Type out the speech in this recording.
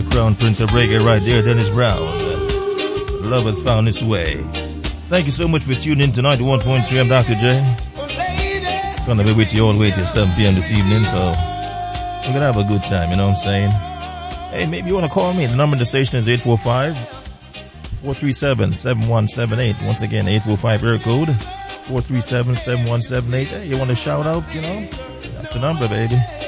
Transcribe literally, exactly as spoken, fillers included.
Crown Prince of Reggae right there, Dennis Brown. Love has found its way. Thank you so much for tuning in tonight to one point three. I'm Doctor J. Gonna be with you all the way till seven p.m. this evening, so we're gonna have a good time, you know what I'm saying? Hey, maybe you wanna call me. The number of the station is eight four five, four three seven, seven one seven eight. Once again, eight four five air code, four three seven, seven one seven eight. Hey, you wanna shout out, you know? That's the number, baby.